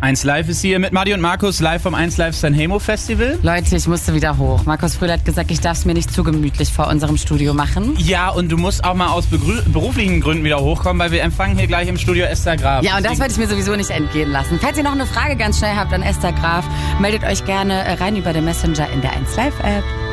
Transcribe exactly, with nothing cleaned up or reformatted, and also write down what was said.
eins Live ist hier mit Madi und Markus live vom eins Live Sanremo Festival. Leute, ich musste wieder hoch. Markus Fröhler hat gesagt, ich darf es mir nicht zu gemütlich vor unserem Studio machen. Ja, und du musst auch mal aus begrü- beruflichen Gründen wieder hochkommen, weil wir empfangen hier gleich im Studio Esther Graf. Ja, und das wollte ich mir sowieso nicht entgehen lassen. Falls ihr noch eine Frage ganz schnell habt an Esther Graf, meldet euch gerne rein über den Messenger in der eins Live App.